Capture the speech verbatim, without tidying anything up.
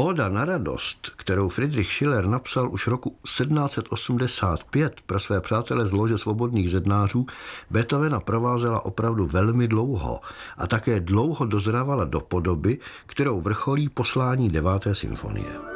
Óda na radost, kterou Friedrich Schiller napsal už roku sedmnáct set osmdesát pět pro své přátele z Lože svobodných zednářů, Beethovena provázela opravdu velmi dlouho a také dlouho dozrávala do podoby, kterou vrcholí poslání deváté symfonie.